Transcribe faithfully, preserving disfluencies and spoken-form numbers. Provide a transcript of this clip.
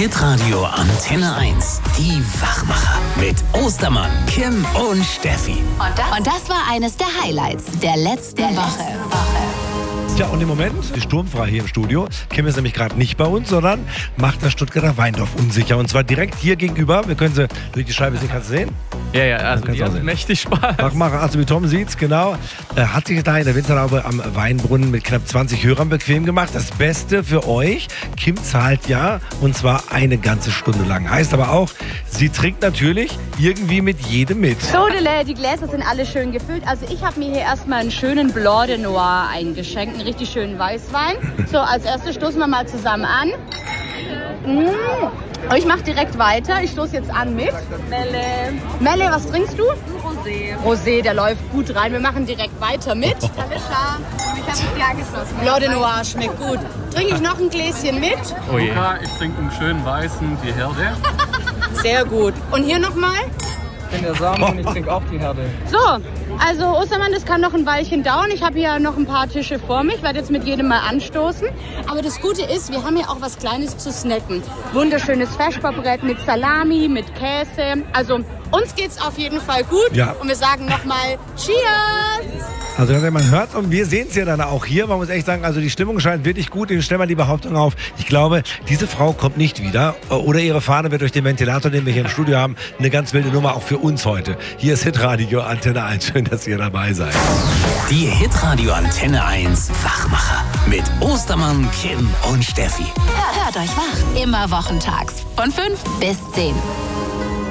Hitradio Antenne eins. Die Wachmacher mit Ostermann, Kim und Steffi. Und das, und das war eines der Highlights der letzten der Woche. Letzten Woche. Ja, und im Moment ist sturmfrei hier im Studio. Kim ist nämlich gerade nicht bei uns, sondern macht das Stuttgarter Weindorf unsicher. Und zwar direkt hier gegenüber. Wir können sie durch die Scheibe sehen. Kannst du sehen? Ja, ja, also die hat mächtig Spaß. Wachmacher, also wie Tom sieht's, genau. Äh, hat sich da in der Winterlaube am Weinbrunnen mit knapp zwanzig Hörern bequem gemacht. Das Beste für euch, Kim zahlt ja, und zwar eine ganze Stunde lang. Heißt aber auch, sie trinkt natürlich irgendwie mit jedem mit. Sodele, die Gläser sind alle schön gefüllt. Also ich habe mir hier erstmal einen schönen Blanc de Noir eingeschenkt, einen richtig schönen Weißwein. So, als erstes stoßen wir mal zusammen an. Mmh. Ich mache direkt weiter. Ich stoße jetzt an mit Melle. Melle, was trinkst du? Rosé. Rosé, der läuft gut rein. Wir machen direkt weiter mit. Alisha. Ich habe mich angeschlossen. Blanc de Noir schmeckt gut. Trinke ich noch ein Gläschen mit? Oh je. Ich trinke einen schönen weißen, die Herde. Sehr gut. Und hier nochmal? Ich bin der Samen und ich trinke auch die Herde. So, also Ostermann, das kann noch ein Weilchen dauern. Ich habe hier noch ein paar Tische vor mich. Ich werde jetzt mit jedem mal anstoßen. Aber das Gute ist, wir haben hier auch was Kleines zu snacken. Wunderschönes Feschbarbrett mit Salami, mit Käse. Also uns geht's auf jeden Fall gut. Ja. Und wir sagen nochmal Cheers! Also man hört und wir sehen es ja dann auch hier. Man muss echt sagen, also die Stimmung scheint wirklich gut. Ich stelle mal die Behauptung auf. Ich glaube, diese Frau kommt nicht wieder. Oder ihre Fahne wird durch den Ventilator, den wir hier im Studio haben, eine ganz wilde Nummer auch für uns heute. Hier ist Hitradio Antenne eins. Schön, dass ihr dabei seid. Die Hitradio Antenne eins Wachmacher mit Ostermann, Kim und Steffi. Hört euch wach. Immer wochentags von fünf bis zehn.